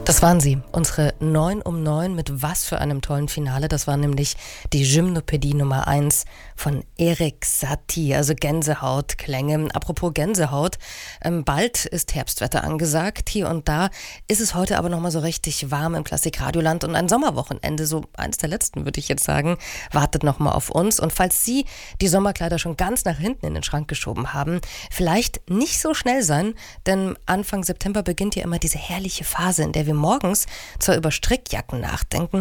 Das waren sie, unsere 9 um 9 mit was für einem tollen Finale. Das war nämlich die Gymnopädie Nummer 1 von Erik Satie, also Gänsehautklänge. Apropos Gänsehaut, bald ist Herbstwetter angesagt. Hier und da ist es heute aber nochmal so richtig warm im Klassikradioland und ein Sommerwochenende, so eins der letzten würde ich jetzt sagen, wartet nochmal auf uns. Und falls Sie die Sommerkleider schon ganz nach hinten in den Schrank geschoben haben, vielleicht nicht so schnell sein, denn Anfang September beginnt ja immer diese herrliche Phase, in der wir morgens zwar über Strickjacken nachdenken,